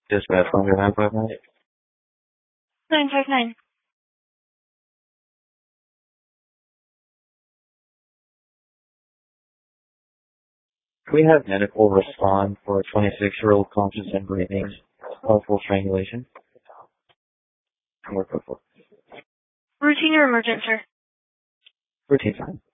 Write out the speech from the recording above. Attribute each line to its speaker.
Speaker 1: Dispatch 959.
Speaker 2: 959.
Speaker 1: We have medical respond for a 26-year-old conscious and breathing, possible strangulation.
Speaker 2: Routine or emergent, sir?
Speaker 1: Routine time.